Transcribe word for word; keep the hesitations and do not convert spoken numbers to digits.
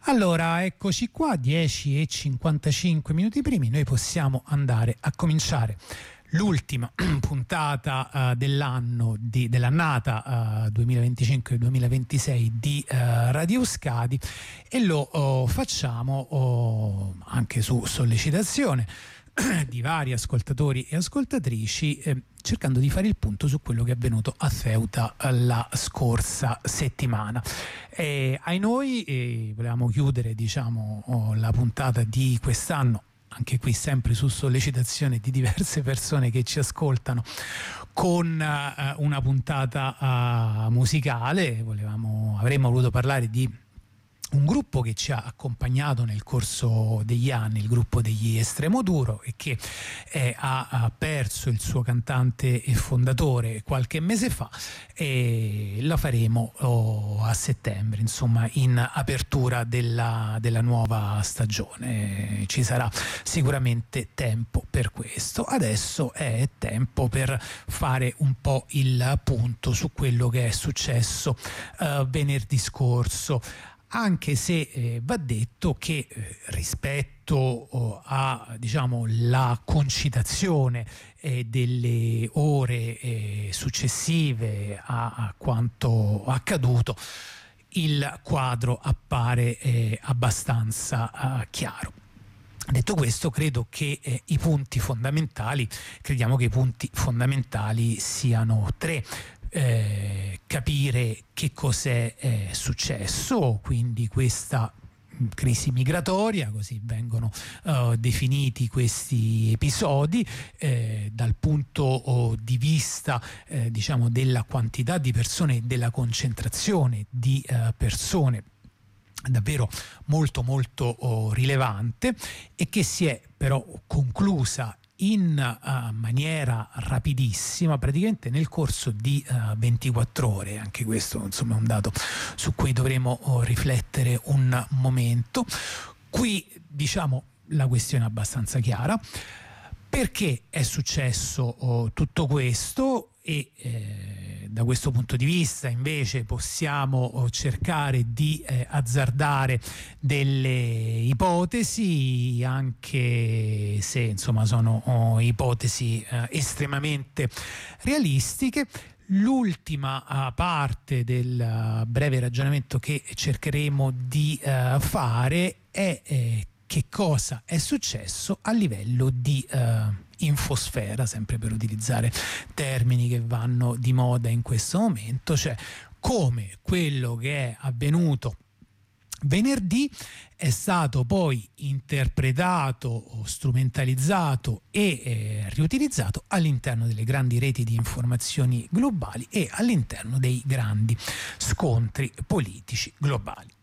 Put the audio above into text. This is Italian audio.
Allora, eccoci qua, dieci e cinquantacinque minuti primi, noi possiamo andare a cominciare l'ultima puntata uh, dell'anno di, dell'annata uh, duemilaventicinque duemilaventisei di uh, Radio Euskadi, e lo uh, facciamo uh, anche su sollecitazione di vari ascoltatori e ascoltatrici, eh, cercando di fare il punto su quello che è avvenuto a Ceuta la scorsa settimana. E ai noi eh, volevamo chiudere, diciamo, oh, la puntata di quest'anno, anche qui sempre su sollecitazione di diverse persone che ci ascoltano, con uh, una puntata uh, musicale. Volevamo, avremmo voluto parlare di un gruppo che ci ha accompagnato nel corso degli anni, il gruppo degli Estremoduro, e che eh, ha, ha perso il suo cantante e fondatore qualche mese fa, e la faremo oh, a settembre, insomma, in apertura della, della nuova stagione. Ci sarà sicuramente tempo per questo. Adesso è tempo per fare un po' il punto su quello che è successo uh, venerdì scorso, anche se eh, va detto che eh, rispetto oh, a, diciamo, la concitazione eh, delle ore eh, successive a, a quanto accaduto, il quadro appare eh, abbastanza eh, chiaro. Detto questo, credo che eh, i punti fondamentali, crediamo che i punti fondamentali siano tre. Eh, capire che cos'è eh, successo, quindi questa crisi migratoria, così vengono uh, definiti questi episodi, eh, dal punto oh, di vista eh, diciamo della quantità di persone, della concentrazione di uh, persone davvero molto molto oh, rilevante, e che si è però conclusa in uh, maniera rapidissima, praticamente nel corso di uh, ventiquattro ore. Anche questo, insomma, è un dato su cui dovremo uh, riflettere un momento. Qui, diciamo, la questione è abbastanza chiara: perché è successo uh, tutto questo, e eh, da questo punto di vista invece possiamo cercare di eh, azzardare delle ipotesi, anche se insomma sono oh, ipotesi eh, estremamente realistiche. L'ultima uh, parte del uh, breve ragionamento che cercheremo di uh, fare è eh, che cosa è successo a livello di uh, infosfera, sempre per utilizzare termini che vanno di moda in questo momento, cioè come quello che è avvenuto venerdì è stato poi interpretato, strumentalizzato e eh, riutilizzato all'interno delle grandi reti di informazioni globali e all'interno dei grandi scontri politici globali.